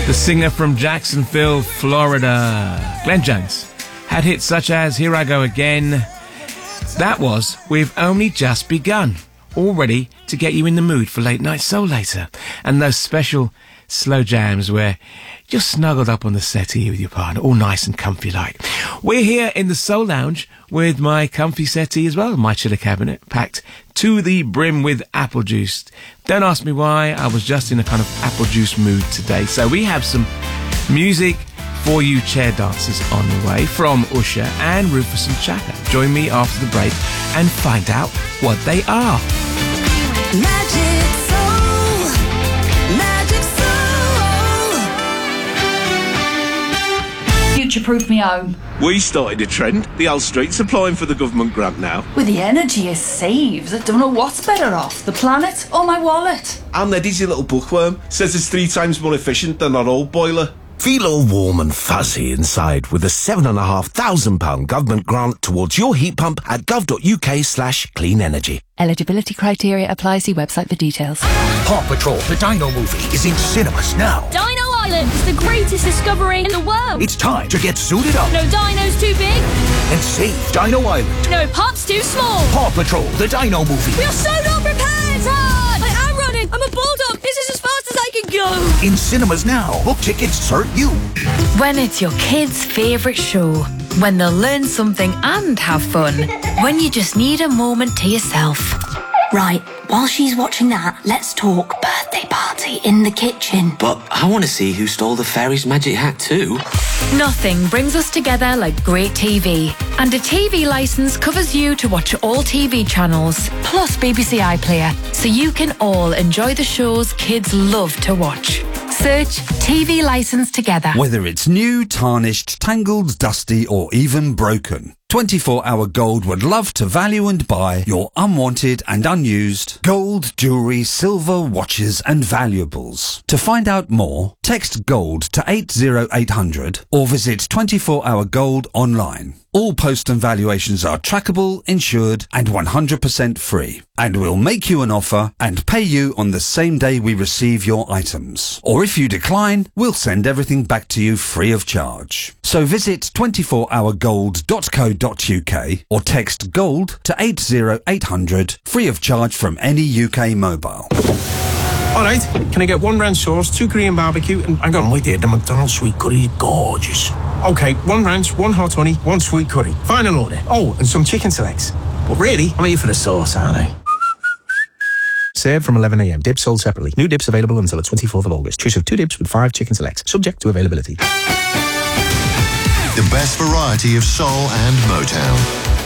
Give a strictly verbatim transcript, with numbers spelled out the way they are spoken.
The singer from Jacksonville, Florida, Glenn Jones, had hits such as Here I Go Again. That was We've Only Just Begun, all ready to get you in the mood for late night soul later. And those special slow jams where you're snuggled up on the settee with your partner, all nice and comfy like. We're here in the Soul Lounge with my comfy settee as well, my chiller cabinet, packed to the brim with apple juice. Don't ask me why, I was just in a kind of apple juice mood today. So we have some music for you chair dancers on the way from Usher and Rufus and Chaka. Join me after the break and find out what they are. Magic Soul, Magic Soul. Future-proof me home. We started a trend. The whole street's applying for the government grant now. With the energy it saves, I don't know what's better off, the planet or my wallet. And Eddie's your little bookworm. Says it's three times more efficient than our old boiler. Feel all warm and fuzzy inside with a seven and a half thousand pound government grant towards your heat pump at gov.uk slash clean energy. Eligibility criteria apply. See website for details. Paw Patrol, the Dino movie, is in cinemas now. Dino Island is the greatest discovery in the world. It's time to get suited up. No dino's too big. And save Dino Island. No pups too small. Paw Patrol, the Dino movie. We are so not prepared, Todd! I am running. I'm a bulldog. This is as fast as I can go. In cinemas now. Book tickets hurt you. When it's your kids' favourite show. When they'll learn something and have fun. When you just need a moment to yourself. Right, while she's watching that, let's talk birthday party in the kitchen. But I want to see who stole the fairy's magic hat too. Nothing brings us together like great T V. And a T V licence covers you to watch all T V channels, plus B B C iPlayer, so you can all enjoy the shows kids love to watch. Search T V licence together. Whether it's new, tarnished, tangled, dusty or even broken, twenty-four hour Gold would love to value and buy your unwanted and unused gold, jewellery, silver, watches and valuables. To find out more, text GOLD to eight zero eight hundred or visit twenty-four hour gold online. All post and valuations are trackable, insured and one hundred percent free. And we'll make you an offer and pay you on the same day we receive your items. Or if you decline, we'll send everything back to you free of charge. So visit twenty-four hour gold dot co dot uk or text GOLD to eight zero eight hundred, free of charge from any U K mobile. All right, can I get one ranch sauce, two Korean barbecue, and hang on, wait there, the McDonald's sweet curry is gorgeous. Okay, one ranch, one hot honey, one sweet curry. Final order. Oh, and some chicken selects. But really, I'm here for the sauce, aren't I? Served from eleven a m. Dips sold separately. New dips available until the twenty-fourth of August. Choose of two dips with five chicken selects. Subject to availability. The best variety of soul and Motown.